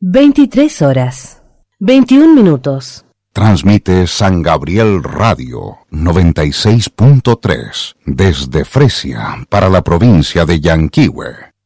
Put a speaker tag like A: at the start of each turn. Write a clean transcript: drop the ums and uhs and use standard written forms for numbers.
A: 23 horas, 21 minutos.
B: Transmite San Gabriel Radio 96.3 desde Fresia para la provincia de Yanquihue.